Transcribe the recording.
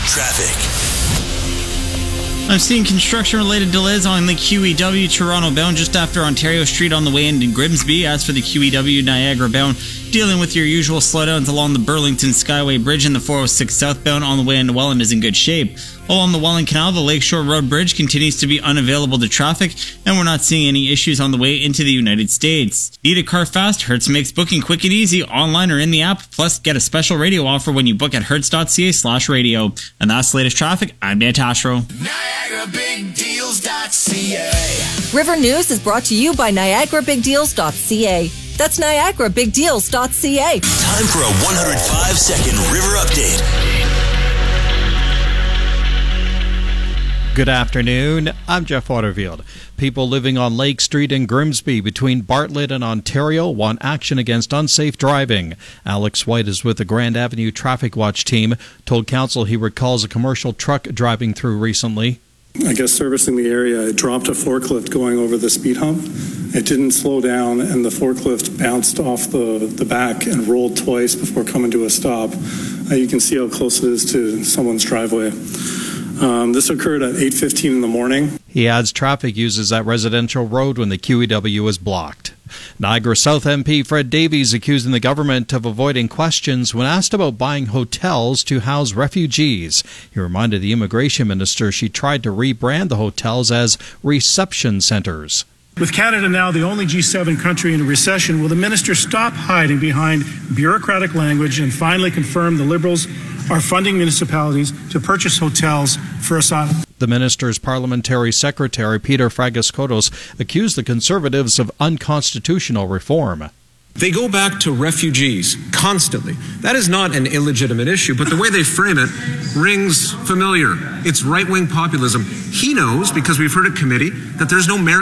Traffic. I'm seeing construction-related delays on the QEW Toronto bound just after Ontario Street on the way into Grimsby. As for the QEW Niagara bound, dealing with your usual slowdowns along the Burlington Skyway Bridge and the 406 southbound on the way into Welland is in good shape. Along the Welland Canal, the Lakeshore Road Bridge continues to be unavailable to traffic, and we're not seeing any issues on the way into the United States. Need a car fast? Hertz makes booking quick and easy online or in the app. Plus, get a special radio offer when you book at hertz.ca/radio. And that's the latest traffic. I'm Dan Tashro. NiagaraBigDeals.ca. River News is brought to you by NiagaraBigDeals.ca. That's NiagaraBigDeals.ca. Time for a 105-second river update. Good afternoon, I'm Jeff Waterfield. People living on Lake Street in Grimsby between Bartlett and Ontario want action against unsafe driving. Alex White is with the Grand Avenue Traffic Watch team, told council he recalls a commercial truck driving through recently. I guess servicing the area, it dropped a forklift going over the speed hump. It didn't slow down, and the forklift bounced off the back and rolled twice before coming to a stop. You can see how close it is to someone's driveway. This occurred at 8:15 in the morning. He adds traffic uses that residential road when the QEW is blocked. Niagara South MP Fred Davies accusing the government of avoiding questions when asked about buying hotels to house refugees. He reminded the immigration minister she tried to rebrand the hotels as reception centres. With Canada now the only G7 country in a recession, will the minister stop hiding behind bureaucratic language and finally confirm the Liberals are funding municipalities to purchase hotels for asylum? The minister's parliamentary secretary, Peter Fragiskotos, accused the Conservatives of unconstitutional reform. They go back to refugees constantly. That is not an illegitimate issue, but the way they frame it rings familiar. It's right-wing populism. He knows, because we've heard at committee, that there's no merit